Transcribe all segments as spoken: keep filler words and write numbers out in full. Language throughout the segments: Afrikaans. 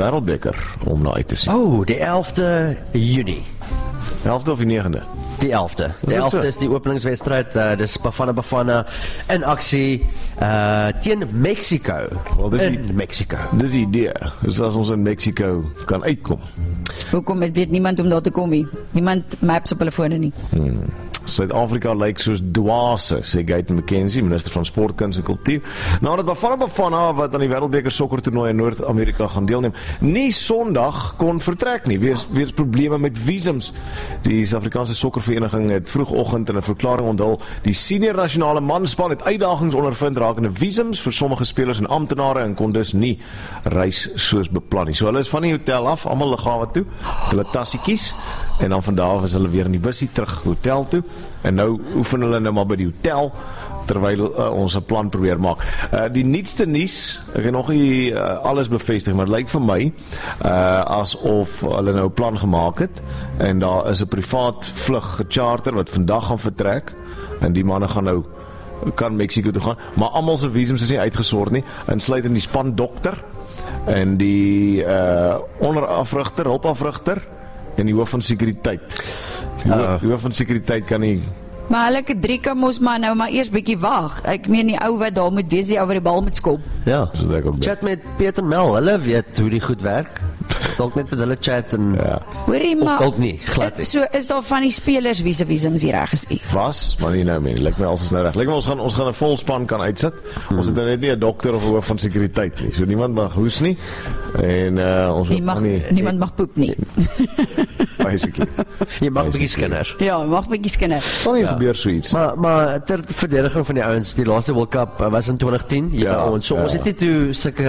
Wêreldbeker om na uit te sien. Oh, die elfde Junie. elfde of die negende? Die elfde. Die elfde so? Is die openingswedstryd. Uh, dis Bafana Bafana in aksie uh, teen Mexico. Well, dis in die, Mexico. Dis die idee. Dus as ons in Mexico kan uitkom. Hoekom het weet niemand om daar te kom nie? Niemand maps op hulle fone nie. Hmm. Suid-Afrika lyk soos dwaase, sê Gayton McKenzie, minister van Sport, Kuns en Kultuur. Nadat Bafana Bafana, wat aan die Wêreldbeker sokkertoernooi in Noord-Amerika gaan deelneem, nie Sondag kon vertrek nie. Wees, wees probleme met visums. Die Suid-Afrikaanse sokkervereniging het vroegoggend in 'n verklaring onthul, die senior nasionale manspan het uitdagings ondervind rakende visums vir sommige spelers en amptenare en kon dus nie reis soos beplan nie. So hulle is van die hotel af, almal liggawe toe, hulle tassietjies, en dan van daar af is hulle weer in die busie terug hotel toe. En nou oefen hulle nou maar by die hotel terwyl uh, ons 'n plan probeer maak. Uh, die nuutste nuus, ek het nog nie uh, alles bevestig, maar dit lyk vir my uh, asof hulle nou 'n plan gemaak het en daar is 'n privaat vlug gecharter wat vandag gaan vertrek en die manne gaan nou kan Mexico toe gaan, maar almal se visums is nie uitgesort nie, insluitend die span dokter en die uh, onderafrigter, hulpafrigter en die hoof van sekuriteit. Die, uh, die hoof van sekuriteit kan nie. Maar hulle Kedrika mos maar nou maar eers bietjie wag. Ek meen die ou wat daar moet wees, die ou wat die bal moet skop. Ja, so ek ook chat met Peter Mel, hulle weet hoe die goed werk. Dalk net met hulle chat en ja. Hoorie maar. Dalk nie, glad nie. So is daar van die spelers wie se visums hier reg is. Was, maar nie nou meer. Lyk my alles is nou reg. Lyk my ons gaan ons gaan 'n volspan kan uitsit. Hmm. Ons het nou net nie 'n dokter of 'n hoof van sekuriteit nie. So niemand mag hoes nie. En uh, ons nie mag, nie niemand mag poep nie. Basically. Jy mag bietjie skinder. Ja, mag bietjie skinder. Kan nie ja. gebeur so iets. Maar maar ter verdediging van die ouens, die laaste World Cup was in twintig tien. Ja, ons so ja. ons het nie toe sulke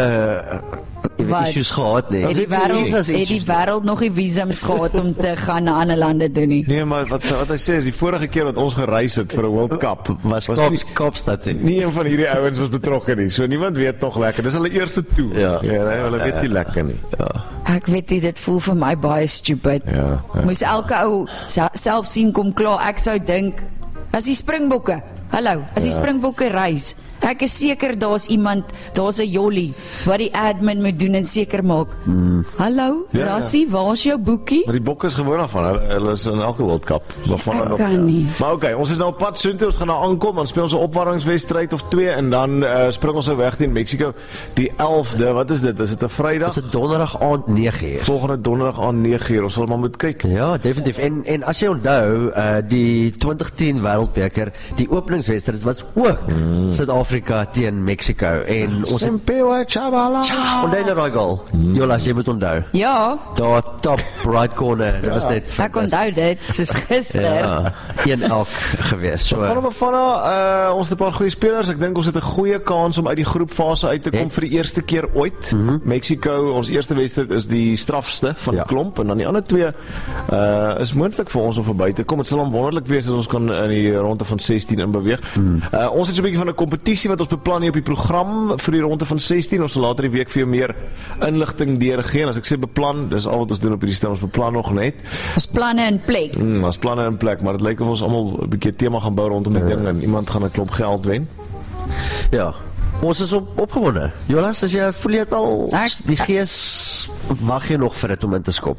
uh, issues gehad nie. Het die wêreld het die wêreld nog nie visums gehad om te gaan na ander lande doen nie. Nee, maar wat wat hy sê is die vorige keer wat ons gereis het vir 'n World Cup was, was Kaaps, Kaapstad. Nie een van hierdie ouens was betrokke nie. So niemand weet nog lekker. Dis hulle eerste toer. Ja, ja nee, hulle weet nie ja, lekker nie. Ja. Ek weet nie, dit voel vir my baie stupid. Ja, ja. Moes elke ou self sien kom klaar. Ek sou dink as die Springbokke. Hallo, as die ja. Springbokke reis. Ek is seker daar's iemand, daar's 'n jolly wat die admin moet doen en seker maak. Mm. Hallo, ja, Rassie, waar's jou boekie? Maar die bokke is gewoon af van hulle, hulle is in elke World Cup. Ek nog, kan ja. nie. Maar oké, okay, ons is nou op pad soontoe, ons gaan nou aankom, dan speel ons 'n opwarmingswedstryd of twee en dan uh, spring ons nou weg teen Mexico. Die elfde, wat is dit? Is dit 'n Vrydag? Is dit donderdag aand nege uur? Volgende donderdag aand nege uur. Ons sal maar moet kyk. Ja, definitief. En en as jy onthou, uh, die twintig tien Wêreldbeker, die openingswedstryd was ook mm. Suid-Afrika teen Mexico en ons het onthou daai goal. Mm. Jolas, jy moet onthou. Ja. Daar top right corner. Dit was net ek onthou dit. Soos gister. Ja, een elk gewees. So van van uh, ons het 'n paar goeie spelers. Ek dink ons het 'n goeie kans om uit die groepfase uit te kom het. vir die eerste keer ooit. Mm-hmm. Mexico, ons eerste wedstryd is die strafste van ja. die klomp en dan die ander twee uh, is moontlik vir ons om verby te kom. Dit sal wonderlik wees as ons kan in die ronde van sestien inbeweeg. Mm. Uh, ons het so 'n bietjie van 'n kompetisie wat ons beplan hier op die program vir die ronde van sestien. Ons sal later die week vir jou meer inligting deurgee. En as ek sê beplan, dis al wat ons doen op hierdie stem. Ons beplan nog net. Ons planne in plek. Mm, ons planne in plek, maar dit lyk of ons almal 'n bietjie tema gaan bou rondom die ja. ding en iemand gaan 'n klomp geld wen. Ja. Ons is op opgewonde. Jolas, as jy voel jy het al ek, die gees wag jy nog vir dit om in te skop.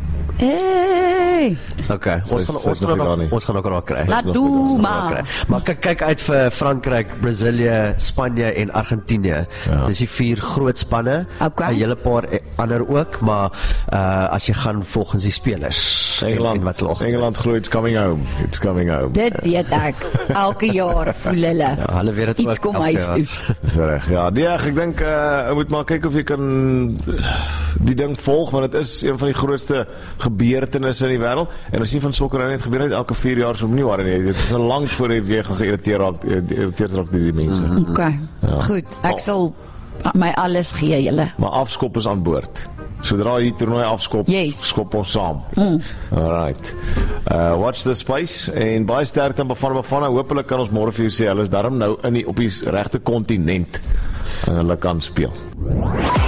Hey. Okay, ons gaan ons gaan nog ons gaan nog raak kry. Laat doen maar. Maar kyk kyk uit vir Frankryk, Brasilië, Spanje en Argentinië. Ja. Dis die vier groot spanne. Okay. 'n Hele paar ander ook, maar uh as jy gaan volgens die spelers. Engeland en wat lag. Engeland glo it's coming home. It's coming home. Dit weet ek. Elke jaar voel hulle. Ja, hulle weet dit ook. Iets kom huis toe. Dis reg. Ja, nee, ek dink uh moet maar kyk of jy kan die ding volg want dit is een van die grootste gebeurtenisse in die wêreld en as nie van sokker nou net gebeur het elke vier jaar so opnuw waar nie dit is al lank voor die weer geïrriteer raak geïrriteerd raak deur die mense. Mm, okay. Ja. Goed, ek sal my alles gee julle. Maar afskop is aan boord. Sodra die toernooi afskop, yes. skop ons saam. Mm. Alright. Uh watch the space en baie sterkte aan Bafana Bafana. Hoopelik kan ons môre vir jou sê hulle is darm nou in die op die regte kontinent en hulle kan speel.